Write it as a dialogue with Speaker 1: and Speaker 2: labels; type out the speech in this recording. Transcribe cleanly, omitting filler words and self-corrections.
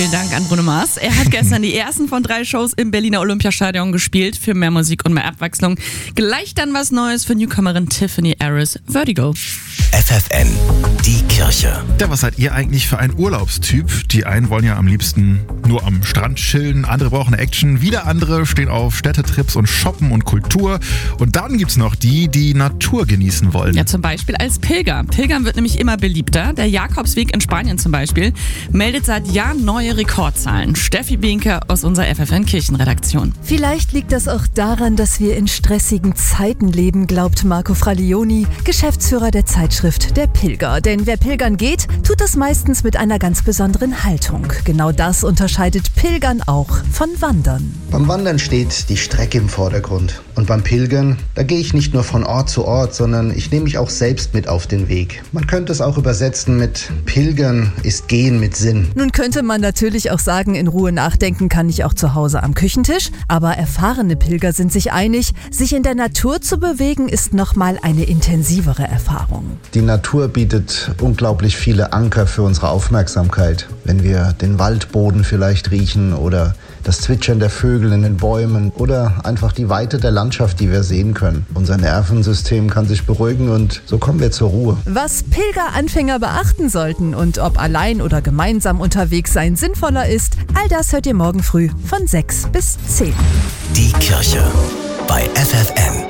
Speaker 1: Vielen Dank an Bruno Mars. Er hat gestern die ersten von 3 Shows im Berliner Olympiastadion gespielt für mehr Musik und mehr Abwechslung. Gleich dann was Neues für Newcomerin Tiffany Harris, Vertigo.
Speaker 2: FFN, die Kirche.
Speaker 3: Ja, was seid ihr eigentlich für ein Urlaubstyp? Die einen wollen ja am liebsten nur am Strand chillen, andere brauchen Action, wieder andere stehen auf Städtetrips und Shoppen und Kultur. Und dann gibt's noch die, die Natur genießen wollen.
Speaker 1: Ja, zum Beispiel als Pilger. Pilgern wird nämlich immer beliebter. Der Jakobsweg in Spanien zum Beispiel meldet seit Jahren neue Rekordzahlen. Steffi Bienke aus unserer FFN-Kirchenredaktion.
Speaker 4: Vielleicht liegt das auch daran, dass wir in stressigen Zeiten leben, glaubt Marco Fralioni, Geschäftsführer der Zeitschrift Der Pilger. Denn wer pilgern geht, tut das meistens mit einer ganz besonderen Haltung. Genau das unterscheidet Pilgern auch von Wandern.
Speaker 5: Beim Wandern steht die Strecke im Vordergrund. Und beim Pilgern, da gehe ich nicht nur von Ort zu Ort, sondern ich nehme mich auch selbst mit auf den Weg. Man könnte es auch übersetzen mit Pilgern ist Gehen mit Sinn.
Speaker 4: Nun könnte man natürlich auch sagen, in Ruhe nachdenken kann ich auch zu Hause am Küchentisch. Aber erfahrene Pilger sind sich einig, sich in der Natur zu bewegen, ist nochmal eine intensivere Erfahrung.
Speaker 5: Die Natur bietet unglaublich viele Anker für unsere Aufmerksamkeit. Wenn wir den Waldboden vielleicht riechen oder das Zwitschern der Vögel in den Bäumen oder einfach die Weite der Landschaft, die wir sehen können. Unser Nervensystem kann sich beruhigen und so kommen wir zur Ruhe.
Speaker 4: Was Pilgeranfänger beachten sollten und ob allein oder gemeinsam unterwegs sein sinnvoller ist, all das hört ihr morgen früh von 6 bis 10.
Speaker 2: Die Kirche bei FFN.